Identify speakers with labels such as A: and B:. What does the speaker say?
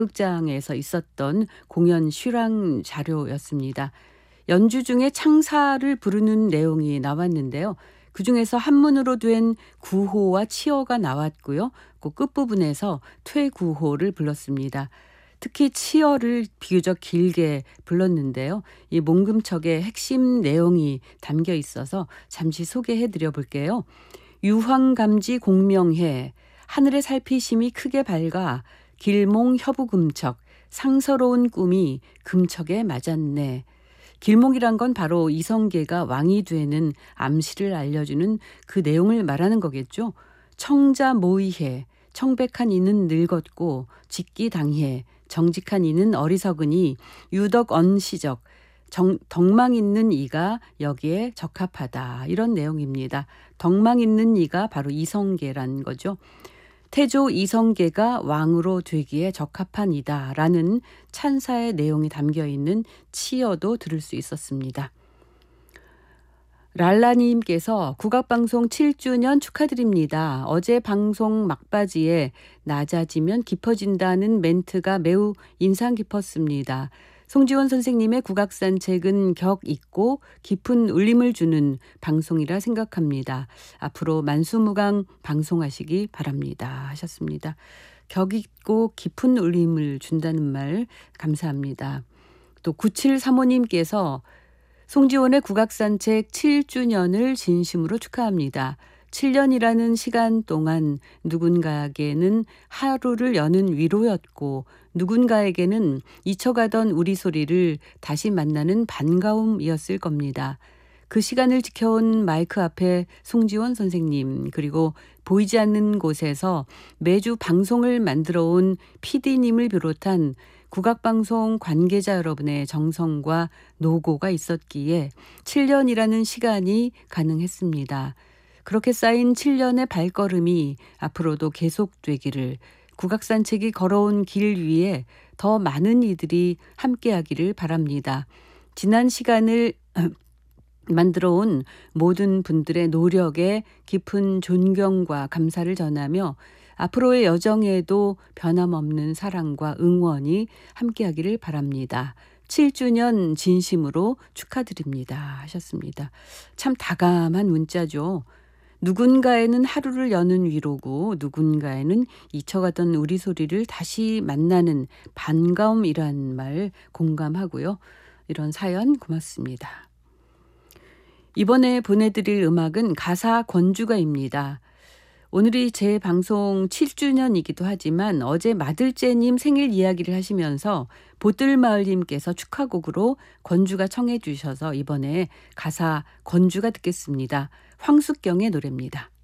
A: 극장에서 있었던 공연 실황 자료였습니다. 연주 중에 창사를 부르는 내용이 나왔는데요. 그중에서 한문으로 된 구호와 치어가 나왔고요. 그 끝부분에서 퇴구호를 불렀습니다. 특히 치어를 비교적 길게 불렀는데요. 이 몽금척의 핵심 내용이 담겨 있어서 잠시 소개해 드려 볼게요. 유황감지 공명해 하늘의 살피심이 크게 밝아 길몽 협우금척 상서로운 꿈이 금척에 맞았네. 길몽이란 건 바로 이성계가 왕이 되는 암시를 알려주는 그 내용을 말하는 거겠죠. 청자 모의해 청백한 이는 늙었고 직기 당해 정직한 이는 어리석으니 유덕 언시적 덕망 있는 이가 여기에 적합하다. 이런 내용입니다. 덕망 있는 이가 바로 이성계란 거죠. 태조 이성계가 왕으로 되기에 적합한 이다라는 찬사의 내용이 담겨 있는 치어도 들을 수 있었습니다. 랄라님께서 국악방송 7주년 축하드립니다. 어제 방송 막바지에 낮아지면 깊어진다는 멘트가 매우 인상 깊었습니다. 송지원 선생님의 국악산책은 격 있고 깊은 울림을 주는 방송이라 생각합니다. 앞으로 만수무강 방송하시기 바랍니다. 하셨습니다. 격 있고 깊은 울림을 준다는 말 감사합니다. 또 9735님께서 송지원의 국악산책 7주년을 진심으로 축하합니다. 7년이라는 시간 동안 누군가에게는 하루를 여는 위로였고 누군가에게는 잊혀가던 우리 소리를 다시 만나는 반가움이었을 겁니다. 그 시간을 지켜온 마이크 앞에 송지원 선생님 그리고 보이지 않는 곳에서 매주 방송을 만들어 온 PD님을 비롯한 국악방송 관계자 여러분의 정성과 노고가 있었기에 7년이라는 시간이 가능했습니다. 그렇게 쌓인 7년의 발걸음이 앞으로도 계속되기를 국악산책이 걸어온 길 위에 더 많은 이들이 함께하기를 바랍니다. 지난 시간을 만들어 온 모든 분들의 노력에 깊은 존경과 감사를 전하며 앞으로의 여정에도 변함없는 사랑과 응원이 함께하기를 바랍니다. 7주년 진심으로 축하드립니다. 하셨습니다. 참 다감한 문자죠. 누군가에는 하루를 여는 위로고 누군가에는 잊혀가던 우리 소리를 다시 만나는 반가움이란 말 공감하고요. 이런 사연 고맙습니다. 이번에 보내드릴 음악은 가사 권주가입니다. 오늘이 제 방송 7주년이기도 하지만 어제 마들째님 생일 이야기를 하시면서 보뜰마을님께서 축하곡으로 권주가 청해 주셔서 이번에 가사 권주가 듣겠습니다. 황숙경의 노래입니다.